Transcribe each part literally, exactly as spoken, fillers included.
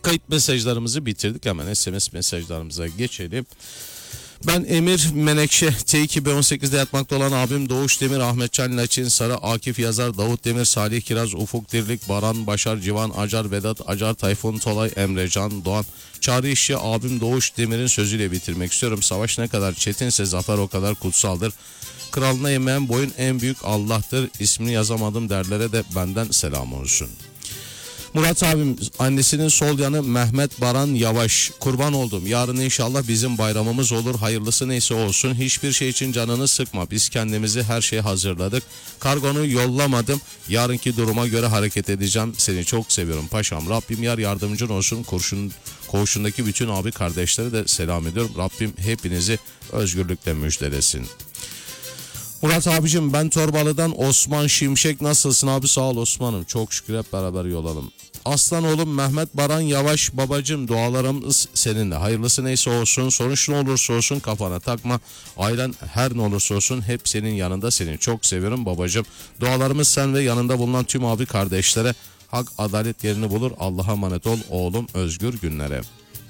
kayıt mesajlarımızı bitirdik. Hemen S M S mesajlarımıza geçelim. Ben Emir Menekşe, T iki B on sekizde yatmakta olan abim Doğuş Demir, Ahmetcan Laçin, Sarı, Akif Yazar, Davut Demir, Salih Kiraz, Ufuk Dirlik, Baran Başar, Civan Acar, Vedat Acar, Tayfun Tolay, Emrecan Doğan. Çağrı işçi abim Doğuş Demir'in sözüyle bitirmek istiyorum. Savaş ne kadar çetinse zafer o kadar kutsaldır. Kralına yemeyen boyun en büyük Allah'tır. İsmini yazamadım derlere de benden selam olsun. Murat abim, annesinin sol yanı Mehmet Baran Yavaş. Kurban oldum. Yarın inşallah bizim bayramımız olur. Hayırlısı neyse olsun. Hiçbir şey için canını sıkma. Biz kendimizi her şeye hazırladık. Kargonu yollamadım. Yarınki duruma göre hareket edeceğim. Seni çok seviyorum paşam. Rabbim yar yardımcın olsun. Kurşun, koğuşundaki bütün abi kardeşlere de selam ediyorum. Rabbim hepinizi özgürlükle müjdelesin. Murat abicim, ben Torbalı'dan Osman Şimşek, nasılsın abi? Sağ ol Osman'ım, çok şükür, hep beraber yol alalım. Aslan oğlum Mehmet Baran Yavaş, babacım dualarımız seninle, hayırlısı neyse olsun, sonuç ne olursa olsun kafana takma, ailen her ne olursa olsun hep senin yanında, seni çok seviyorum babacım, dualarımız sen ve yanında bulunan tüm abi kardeşlere, hak adalet yerini bulur, Allah'a emanet ol oğlum, özgür günlere.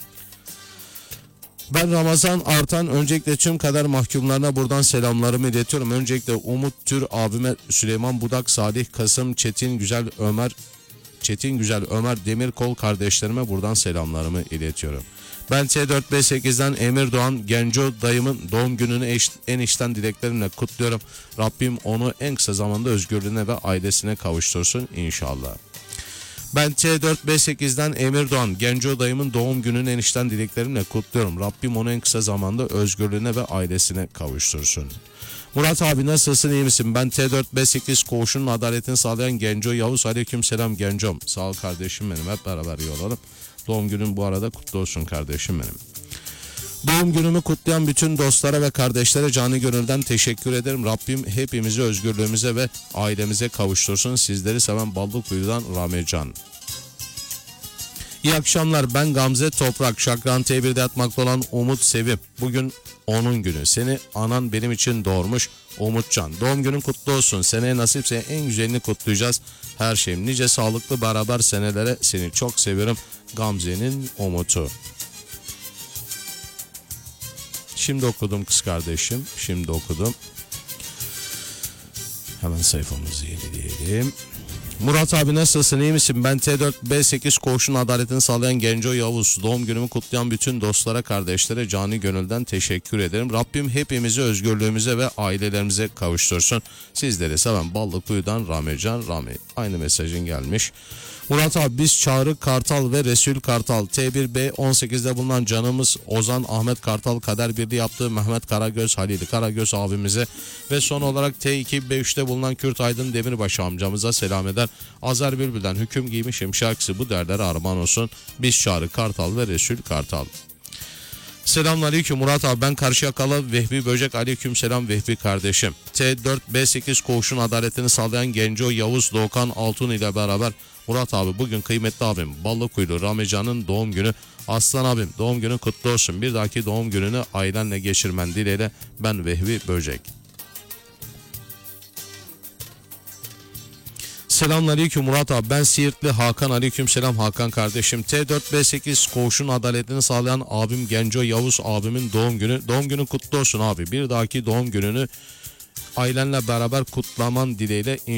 Ben Ramazan Artan, öncelikle tüm kader mahkumlarına buradan selamlarımı iletiyorum. Öncelikle Umut Tür abime, Süleyman Budak, Salih Kasım, Çetin Güzel Ömer, Çetin Güzel Ömer Demirkol kardeşlerime buradan selamlarımı iletiyorum. Ben T dört B sekizden Emir Doğan, Genco dayımın doğum gününü eş, en içten dileklerimle kutluyorum. Rabbim onu en kısa zamanda özgürlüğüne ve ailesine kavuştursun inşallah. Ben T dört B sekizden Emir Doğan, Genco dayımın doğum gününün en içten dileklerimle kutluyorum. Rabbim onu en kısa zamanda özgürlüğüne ve ailesine kavuştursun. Murat abi, nasılsın, iyi misin? Ben T dört B sekiz koğuşunun adaletini sağlayan Genco Yavuz. Aleykümselam Gencom. Sağ ol kardeşim benim, hep beraber yol. Doğum günün bu arada kutlu olsun kardeşim benim. Doğum günümü kutlayan bütün dostlara ve kardeşlere canı gönülden teşekkür ederim. Rabbim hepimizi özgürlüğümüze ve ailemize kavuştursun. Sizleri seven Ballıkuyu'dan Ramecan. İyi akşamlar, ben Gamze Toprak, Şakran T bir'de yatmakta olan Umut Sevim. Bugün onun günü. Seni anan benim için doğurmuş Umutcan. Doğum günün kutlu olsun. Seneye nasipse en güzelini kutlayacağız. Her şeyim nice sağlıklı beraber senelere, seni çok seviyorum. Gamze'nin Umut'u. Şimdi okudum kız kardeşim. Şimdi okudum. Hemen sayfamızı yenileyelim. Murat abi, nasılsın, iyi misin? Ben T dört B sekiz koğuşun adaletini sağlayan Genco Yavuz. Doğum günümü kutlayan bütün dostlara, kardeşlere canı gönülden teşekkür ederim. Rabbim hepimizi özgürlüğümüze ve ailelerimize kavuştursun. Sizleri seven Ballıkuyu'dan Ramecan Rami. Aynı mesajın gelmiş. Murat abi, biz Çağrı Kartal ve Resul Kartal, T bir B on sekizde bulunan canımız Ozan Ahmet Kartal kader birliği yaptığı Mehmet Karagöz, Halil Karagöz abimize ve son olarak T iki B üçte bulunan Kürt Aydın Demirbaşı amcamıza selam eder. Azer Bülbül'den hüküm giymişim şarkısı bu derlere armağan olsun. Biz Çağrı Kartal ve Resul Kartal. Selamünaleyküm Murat abi, ben Karşıyakalı Vehbi Böcek. Aleyküm selam Vehbi kardeşim. T dört B sekiz koğuşun adaletini sağlayan Genco Yavuz Doğukan Altun ile beraber Murat abi, bugün kıymetli abim Ballıkuyulu Ramecan'ın doğum günü. Aslan abim, doğum günü kutlu olsun. Bir dahaki doğum gününü ailenle geçirmen dileğiyle, ben Vehbi Böcek. Selamünaleyküm Murat abi, ben Siirtli Hakan. Aleykümselam Hakan kardeşim. T dört B sekiz koğuşun adaletini sağlayan abim Genco Yavuz abimin doğum günü. Doğum günü kutlu olsun abi. Bir dahaki doğum gününü ailenle beraber kutlaman dileğiyle.